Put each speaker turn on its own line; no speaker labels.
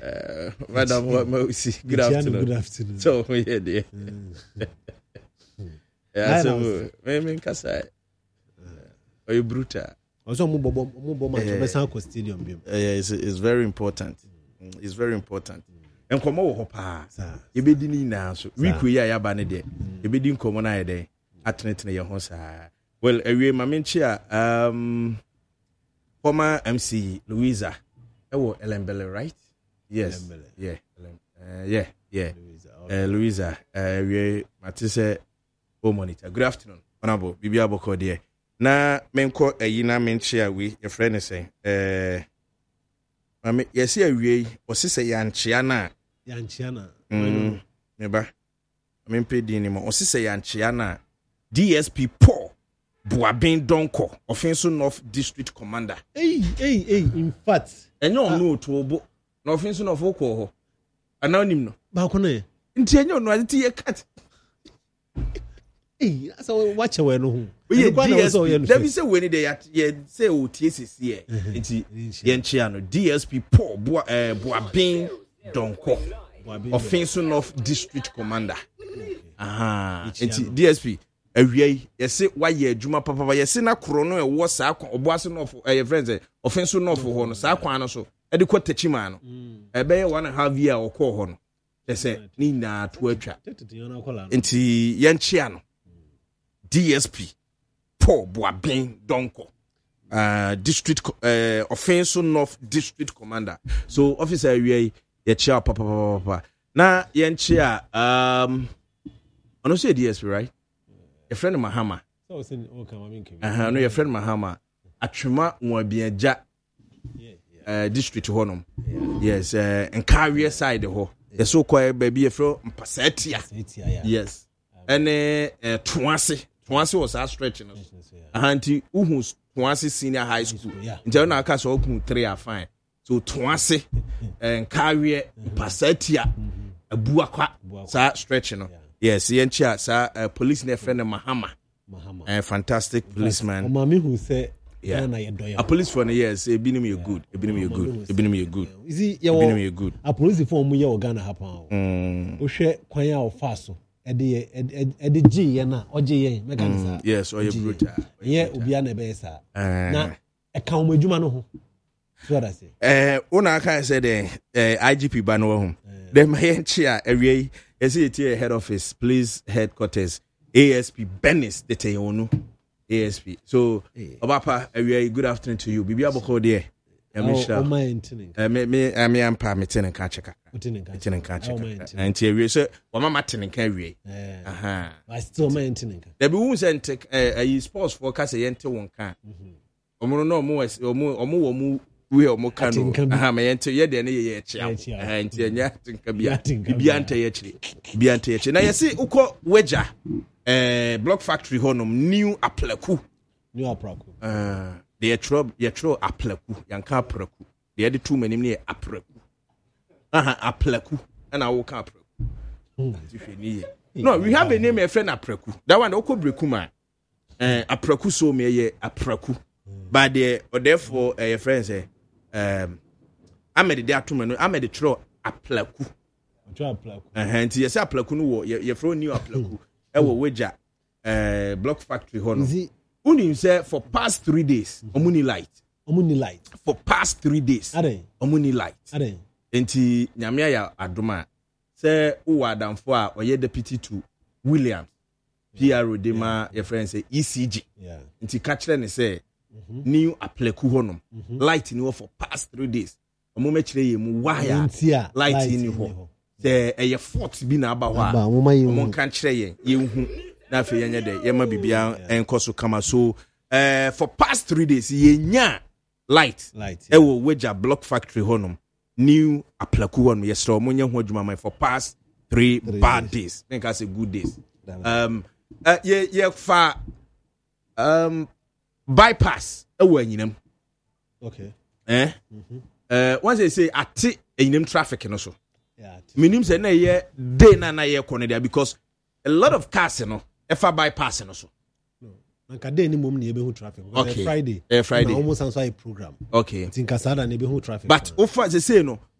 Madam Mosi, good afternoon. So, yeah, dear. Yeah, so, maybe Kasai. Are you brutal?
Also, stadium.
It's very important. It's very important. And come over, Papa. You be dinning now, so we could ya banade. You be doing common idea at your house. Well, away, my mentia, former MC Louisa. Oh, Ellen Bella, right? Yes. Yeah. Louisa. We Matisse monitor. Good afternoon, Honorable Bibi Aboko dear. Na menko na menchia we your friend is saying. Mami, yes, we osise yanchiana. Neba. Mempe di ni mo osise yanchiana. DSP Paul Buabin Donko, Offensive North District Commander.
Hey, in fact.
And you know to obo. No offensive of Oko. Anonymous.
Bakone.
Intenyo no ati ye cat.
Hey, so watch away no.
We there be say when they say o TSC here. Nti yenchia no DSP Paul Buabin Donko. Offensive North District Commander. Aha. Nti DSP awie yesi waye adwuma papa yesi na kro no ewo saa oboase no friends offensive no ho no saa kwan no so e de kwatachima no ebe 1.5 year okọ ho no yesi ni na to atwa nti yenchia no DSP Paul Buabin Donko district offensive North District Commander. So officer awie ye chia papa na yenchia ono say DSP right. Your friend Mahama.
So saying okay,
no, your friend Mahama. Atwema Mwabiaja district honum. Yes, and career side ho. The so called baby fro Mpasetia. Yes. And Twansi was our stretching. Auntie Uhus Twansi Senior High School. Until now cast all 3 are fine. So Twansi and career Mpasetia a buakwa sa stretching. Yes, yenchia sa police ne friend Mahama. Fantastic policeman.
Mami who say
a police for yes, ebinim you good. Is he you good?
A police for mu ye Ghana happen. O hwe kwan ya o fa so. E de G ye na oje ye mekanisa.
Yes, or you brutal.
Ye obi na be sa. Na e kan mo adwuma no ho. So that say.
Una kan say the IGP ba no ho. Dem yenchia awie yes, it's here head office, police headquarters, ASP Benis de Teyonu, ASP. So, Obapa, a good afternoon to you. Bibi Aboko there. Me am pa me tenen ka cheka. And here so mama tenen ka wie. Aha.
I still my tenen ka.
There be who sent a sports forecast e yente won kan. Omo no omo we omo kanu aha me yente ye de na ye chia nti enya tinka bia anta ye chiri na yesi uko weja block factory honum new aplaku the yetro aplaku yanka aplaku the other two menim ne aplaku aha aplaku na wo ka aplaku no we have a name a friend aplaku that one oko breku man aplaku so me ye aplaku but the therefore your friends say amede de atoma no amede tro aplaku nti yesi aplaku no wo ye fro new aplaku e wo weja block factory ho no unim say for past 3 days omuni light for past 3 days omuni light nti nyame ya adoma say uwa adamfo a oye deputy to Williams PRO de ma your friend say ECG nti ka kire ne say new aplaku honum light ni for past 3 days omo ma kire ye mu wire light ni ho the a fort bi na aba ho a omo kan kire ye hu na fe yenye de ye ma bibia enkoso kama so for past 3 days ye nya light e wo weja block factory honum new aplaku honum ye so omo nya ho adwuma for past 3 bad days make us a good days ye fa bypass ewo anyinam
okay
once they say ati anyinam traffic no so minim say na ye day na ye kone there because a lot of cars no efa bypass no so
nka day ni mom na ye be hu traffic
okay.
Friday
Friday
almost answer a program
okay
tinka sada na be hu traffic
but ofa say no